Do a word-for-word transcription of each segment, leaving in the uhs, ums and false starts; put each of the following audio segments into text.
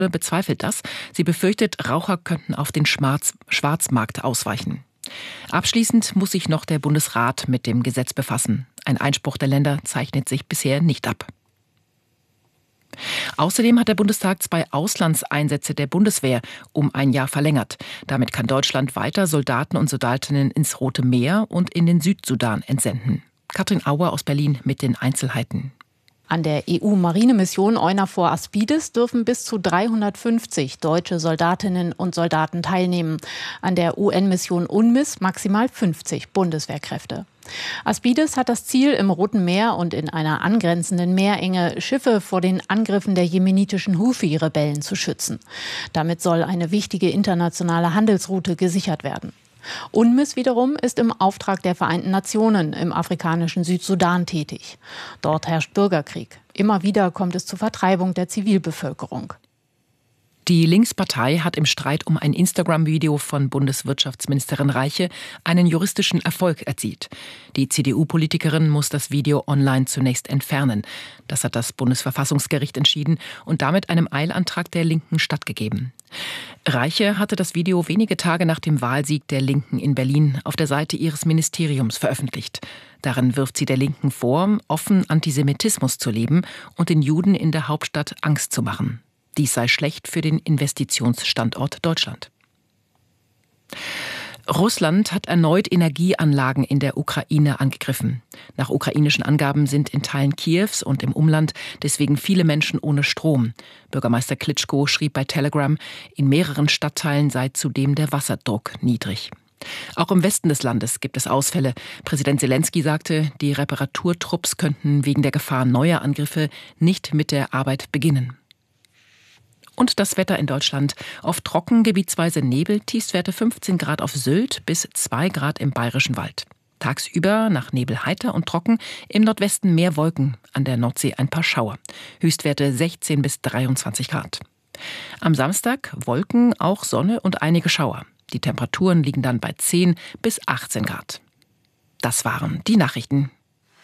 bezweifelt das. Sie befürchtet, Raucher könnten auf den Schwarz- Schwarzmarkt ausweichen. Abschließend muss sich noch der Bundesrat mit dem Gesetz befassen. Ein Einspruch der Länder zeichnet sich bisher nicht ab. Außerdem hat der Bundestag zwei Auslandseinsätze der Bundeswehr um ein Jahr verlängert. Damit kann Deutschland weiter Soldaten und Soldatinnen ins Rote Meer und in den Südsudan entsenden. Katrin Auer aus Berlin mit den Einzelheiten. An der E U-Marinemission EUNAVFOR Aspides dürfen bis zu dreihundertfünfzig deutsche Soldatinnen und Soldaten teilnehmen. An der U N-Mission UNMISS maximal fünfzig Bundeswehrkräfte. Aspides hat das Ziel, im Roten Meer und in einer angrenzenden Meerenge Schiffe vor den Angriffen der jemenitischen Houthi-Rebellen zu schützen. Damit soll eine wichtige internationale Handelsroute gesichert werden. UNMISS wiederum ist im Auftrag der Vereinten Nationen im afrikanischen Südsudan tätig. Dort herrscht Bürgerkrieg. Immer wieder kommt es zur Vertreibung der Zivilbevölkerung. Die Linkspartei hat im Streit um ein Instagram-Video von Bundeswirtschaftsministerin Reiche einen juristischen Erfolg erzielt. Die C D U-Politikerin muss das Video online zunächst entfernen. Das hat das Bundesverfassungsgericht entschieden und damit einem Eilantrag der Linken stattgegeben. Reiche hatte das Video wenige Tage nach dem Wahlsieg der Linken in Berlin auf der Seite ihres Ministeriums veröffentlicht. Darin wirft sie der Linken vor, offen Antisemitismus zu leben und den Juden in der Hauptstadt Angst zu machen. Dies sei schlecht für den Investitionsstandort Deutschland. Russland hat erneut Energieanlagen in der Ukraine angegriffen. Nach ukrainischen Angaben sind in Teilen Kiews und im Umland deswegen viele Menschen ohne Strom. Bürgermeister Klitschko schrieb bei Telegram, in mehreren Stadtteilen sei zudem der Wasserdruck niedrig. Auch im Westen des Landes gibt es Ausfälle. Präsident Selenskyj sagte, die Reparaturtrupps könnten wegen der Gefahr neuer Angriffe nicht mit der Arbeit beginnen. Und das Wetter in Deutschland. Oft trocken, gebietsweise Nebel, Tiefstwerte fünfzehn Grad auf Sylt bis zwei Grad im Bayerischen Wald. Tagsüber nach Nebel heiter und trocken, im Nordwesten mehr Wolken, an der Nordsee ein paar Schauer. Höchstwerte sechzehn bis dreiundzwanzig Grad. Am Samstag Wolken, auch Sonne und einige Schauer. Die Temperaturen liegen dann bei zehn bis achtzehn Grad. Das waren die Nachrichten.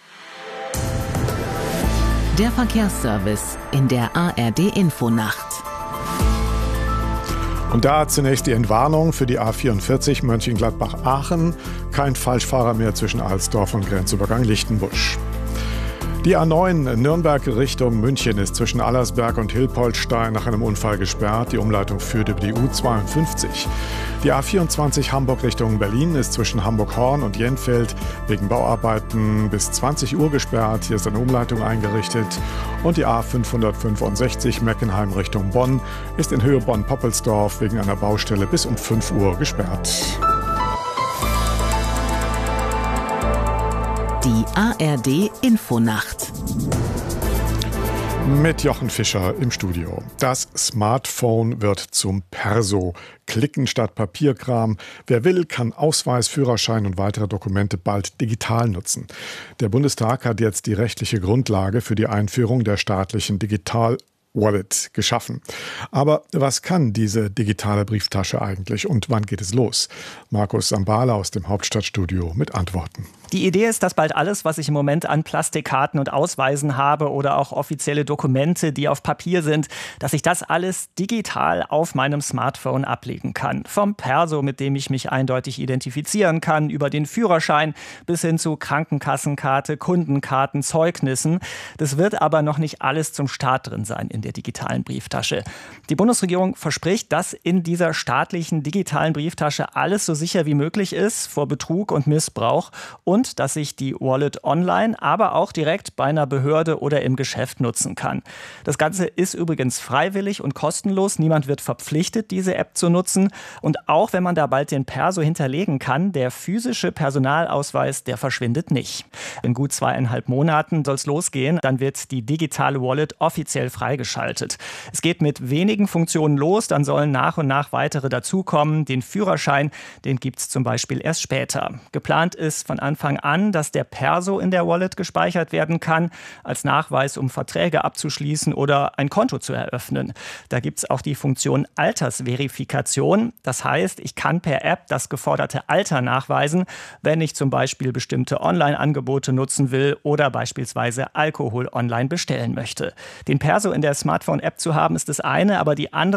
Der Verkehrsservice in der A R D-Infonacht. Und da zunächst die Entwarnung für die A vierundvierzig Mönchengladbach-Aachen. Kein Falschfahrer mehr zwischen Alsdorf und Grenzübergang Lichtenbusch. Die A neun Nürnberg Richtung München ist zwischen Allersberg und Hilpoltstein nach einem Unfall gesperrt. Die Umleitung führt über die U zweiundfünfzig. Die A vierundzwanzig Hamburg Richtung Berlin ist zwischen Hamburg-Horn und Jenfeld wegen Bauarbeiten bis zwanzig Uhr gesperrt. Hier ist eine Umleitung eingerichtet. Und die A fünfhundertfünfundsechzig Meckenheim Richtung Bonn ist in Höhe Bonn-Poppelsdorf wegen einer Baustelle bis um fünf Uhr gesperrt. Die A R D-Infonacht. Mit Jochen Fischer im Studio. Das Smartphone wird zum Perso. Klicken statt Papierkram. Wer will, kann Ausweis, Führerschein und weitere Dokumente bald digital nutzen. Der Bundestag hat jetzt die rechtliche Grundlage für die Einführung der staatlichen Digital Wallet geschaffen. Aber was kann diese digitale Brieftasche eigentlich und wann geht es los? Markus Sambala aus dem Hauptstadtstudio mit Antworten. Die Idee ist, dass bald alles, was ich im Moment an Plastikkarten und Ausweisen habe oder auch offizielle Dokumente, die auf Papier sind, dass ich das alles digital auf meinem Smartphone ablegen kann. Vom Perso, mit dem ich mich eindeutig identifizieren kann, über den Führerschein bis hin zu Krankenkassenkarte, Kundenkarten, Zeugnissen. Das wird aber noch nicht alles zum Start drin sein in der digitalen Brieftasche. Die Bundesregierung verspricht, dass in dieser staatlichen digitalen Brieftasche alles so sicher wie möglich ist vor Betrug und Missbrauch und Und dass ich die Wallet online, aber auch direkt bei einer Behörde oder im Geschäft nutzen kann. Das Ganze ist übrigens freiwillig und kostenlos. Niemand wird verpflichtet, diese App zu nutzen. Und auch wenn man da bald den Perso hinterlegen kann, der physische Personalausweis, der verschwindet nicht. In gut zweieinhalb Monaten soll es losgehen. Dann wird die digitale Wallet offiziell freigeschaltet. Es geht mit wenigen Funktionen los. Dann sollen nach und nach weitere dazukommen. Den Führerschein, den gibt es zum Beispiel erst später. Geplant ist von Anfang an, dass der Perso in der Wallet gespeichert werden kann, als Nachweis, um Verträge abzuschließen oder ein Konto zu eröffnen. Da gibt es auch die Funktion Altersverifikation. Das heißt, ich kann per App das geforderte Alter nachweisen, wenn ich zum Beispiel bestimmte Online-Angebote nutzen will oder beispielsweise Alkohol online bestellen möchte. Den Perso in der Smartphone-App zu haben, ist das eine, aber die andere